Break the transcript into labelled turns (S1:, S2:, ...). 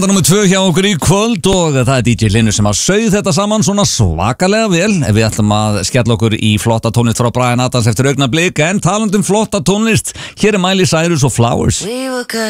S1: Það er nummið 2 hjá okkur í kvöld og það er DJ Linur sem að sauð þetta saman svona svakalega vel. Við ætlum að skella okkur í flotta tónlist frá Bryan Adams eftir augnablik, en talandi um flotta tónlist, hér er Miley Cyrus og Flowers.